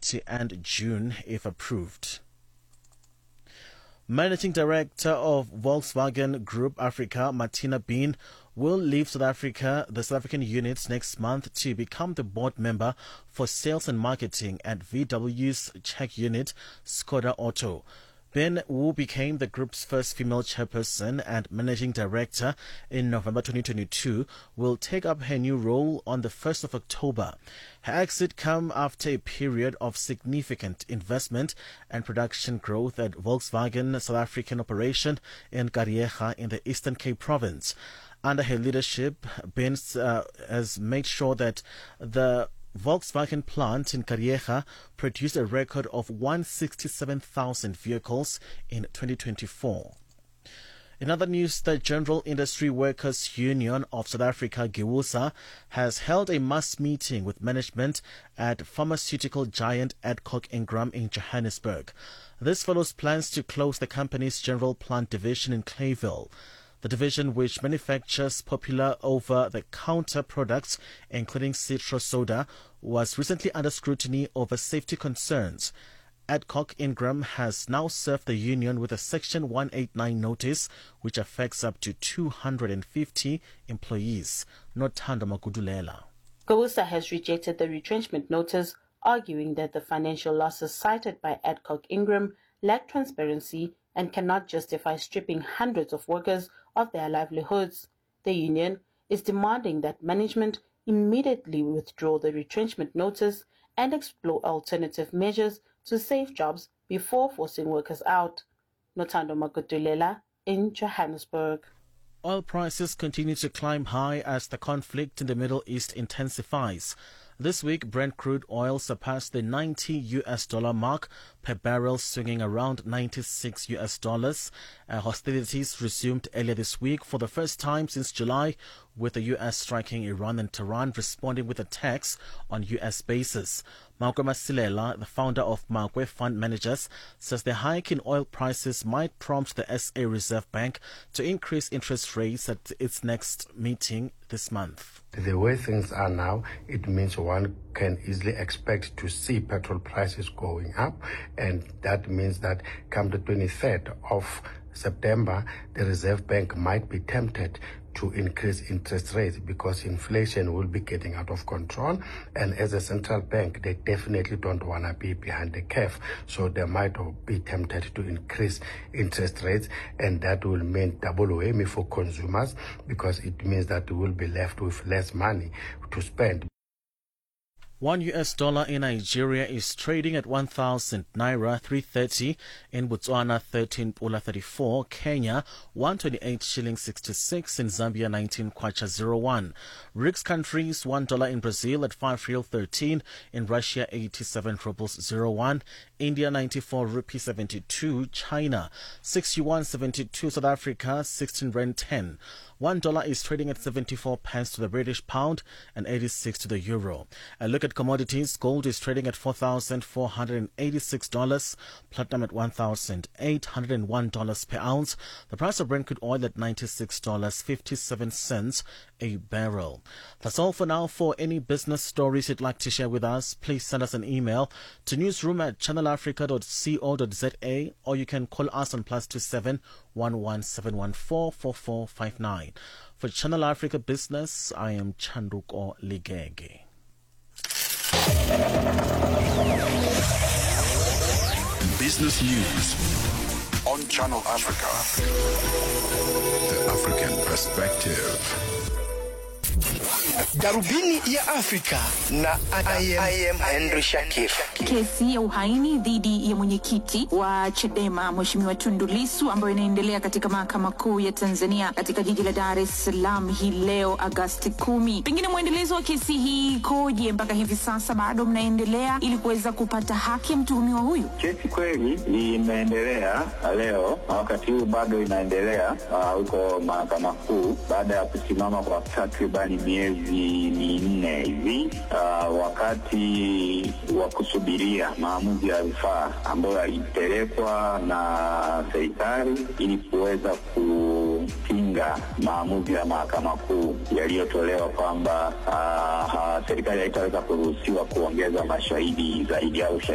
to end June if approved. Managing Director of Volkswagen Group Africa, Martina Bean, will leave the South African unit next month to become the board member for sales and marketing at VW's Czech unit, Skoda Auto. Bean, who became the group's first female chairperson and managing director in November 2022, will take up her new role on the 1st of October. Her exit comes after a period of significant investment and production growth at Volkswagen South African operation in Kariega in the Eastern Cape province. Under her leadership, Bean has made sure that the Volkswagen plant in Kariega produced a record of 167,000 vehicles in 2024. In other news, the General Industry Workers Union of South Africa, GEWUSA, has held a mass meeting with management at pharmaceutical giant Adcock Ingram in Johannesburg. This follows plans to close the company's general plant division in Clayville. The division, which manufactures popular over-the-counter products, including citrus soda, was recently under scrutiny over safety concerns. Adcock Ingram has now served the union with a Section 189 notice, which affects up to 250 employees. Nothando Makudulela. GEWUSA has rejected the retrenchment notice, arguing that the financial losses cited by Adcock Ingram lack transparency and cannot justify stripping hundreds of workers of their livelihoods. The union is demanding that management immediately withdraw the retrenchment notice and explore alternative measures to save jobs before forcing workers out. Nothando Makudulela in Johannesburg. Oil prices continue to climb high as the conflict in the Middle East intensifies. This week, Brent crude oil surpassed the $90 mark per barrel, swinging around $96. Hostilities resumed earlier this week for the first time since July, with the U.S. striking Iran and Tehran responding with attacks on U.S. bases. Makwe Masilela, the founder of Makwe Fund Managers, says the hike in oil prices might prompt the SA Reserve Bank to increase interest rates at its next meeting this month. The way things are now, it means one can easily expect to see petrol prices going up, and that means that come the 23rd of September, the Reserve Bank might be tempted to increase interest rates because inflation will be getting out of control, and as a central bank, they definitely don't want to be behind the curve, so they might be tempted to increase interest rates, and that will mean double whammy for consumers because it means that we will be left with less money to spend. $1 in Nigeria is trading at 1,000 Naira 330, in Botswana 13 Pula 34, Kenya 128 shillings 66, in Zambia 19 Kwacha 01. RICS countries $1 in Brazil at 5 Real 13, in Russia 87 rubles 01, India 94 rupee 72, China 61.72, South Africa 16 rand 10. $1 is trading at 74 pence to the British pound and 86 to the euro. A look at commodities. Gold is trading at $4,486, platinum at $1,801 per ounce. The price of Brent crude oil at $96.57 a barrel. That's all for now. For any business stories you'd like to share with us, please send us an email to newsroom@channelafrica.co.za, or you can call us on +27 11714 4459. For Channel Africa Business, I am Chanduko Ligege. Business News on Channel Africa. The African Perspective. Darubini ya Afrika na I am Henry Shakif. Kesi ya uhaini dhidi ya mwenyekiti wa Chadema Mheshimiwa Tundu Lissu ambayo inaendelea katika mahakama kuu ya Tanzania katika jiji la Dar es Salaam hii leo Agosti 10. Pengine mwendelezo wa kesi hii koje mpaka hivi sasa, bado mnaendelea ili kuweza kupata haki ya mtuhumiwa huyu? Kesi kweli imeendelea leo, wakati huu bado inaendelea huko mahakama kuu baada ya kusimama kwa takribani miezi minne hivi, wakati wa kusubiria maamuzi ya rufaa ambayo yalipelekwa na serikali ili kuweza kupinga maamuzi ya mahakama kuu yaliyotolewa kwamba serikali haitaweza kuruhusiwa kuongeza mashahidi zaidi au